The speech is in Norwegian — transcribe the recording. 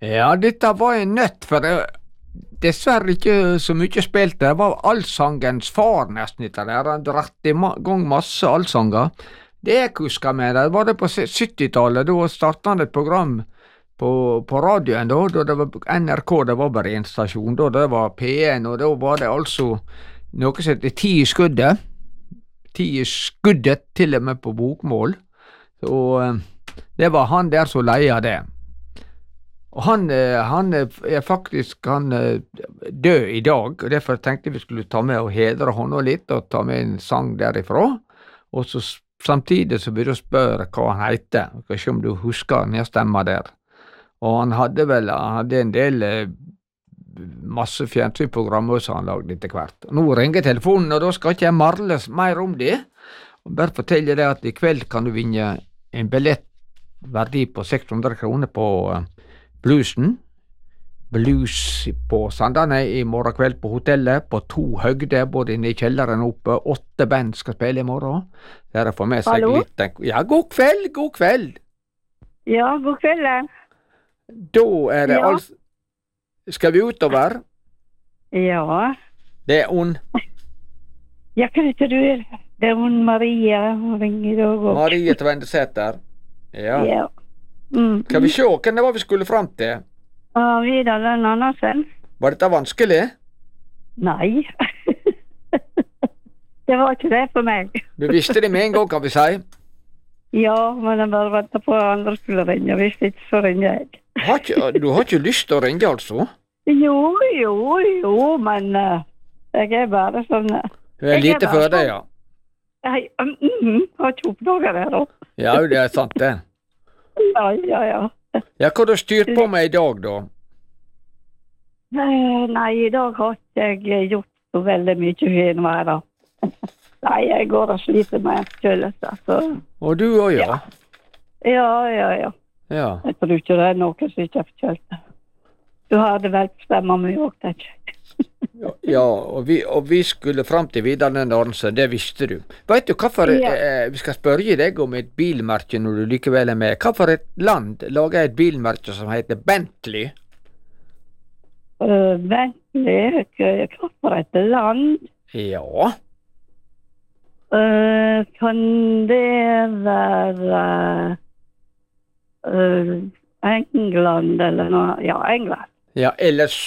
Ja, dette var en nøtt, for det dessverre ikke så mye spilt. Det var allsangens far, nesten, dette der. Han dratt i gang masse allsanger. Det jeg husker med det, var det på 70-tallet. Da startet han et program på radioen, da det var NRK, det var bare en stasjon, da det var P1, og da var det altså noe som heter 10 i skuddet. 10 i skuddet, til og med på bokmål. Og det var han der som leia det. Og han er faktisk død i dag, og derfor tenkte vi skulle ta med og hedre honom litt, og ta med en sang derifra. Og så samtidig så begynte jeg å spørre hva han heter, og se om du husker den stemma der. Og han hadde en del masse fjernsynprogrammer som han lagde etter hvert. Nå ringer telefonen, og da skal ikke jeg marle mer om det. Og bare fortelle deg at i kveld kan du vinne en billettverdi på 600 kroner på Bluesen. Blues på Sandane i morgen kveld på hotellet, på 2 høgder, både inne i kjelleren og oppe. 8 band skal spille i morgen. Der får med seg Hallo? litt. Ja, god kveld, god kveld. Ja, god kveld. Da er det Ja. Skal vi utover? Ja. Det er hun. Ja, hva heter du? Det er hun Maria. Hun ringer i dag også. Marie Tvendesæter. Ja. Ja. Mm. Skal vi se hvem det var vi skulle fram til? Vidar Lønn Andersen? Var dette vanskelig? Nei. Det var ikke det for meg. Du visste det med en gang, kan vi si. Ja, men jeg bare ventet på at andre skulle ringe. Hvis ikke, så ringer jeg. Du har ikke lyst til å ringe, altså? Jo, men jeg er bare sånn... Du er lite før det, ja. Jeg har ikke oppdaget det, da. Ja, det er sant, det. Ja. Ja, hva har du styrt på med i dag, da? Nei, i dag har ikke jeg gjort så veldig mye finvære. Nei, jeg går og sliter med en kjølelse, så... Og du òg, ja? Ja. Ja. Jeg tror ikke det er noe som ikke er forkjølt. Du hadde vel stemmer med òg, tenker jeg. Ja, og vi skulle fram til Vidar Lønn Andersen, det visste du. Vet du hvorfor vi skal spørre deg om et bilmerke når du likevel er med? Hvorfor et land lager et bilmerke som heter Bentley? Bentley, hvorfor et land? Ja. Kan det være England eller noe? Ja, England. Ja, eller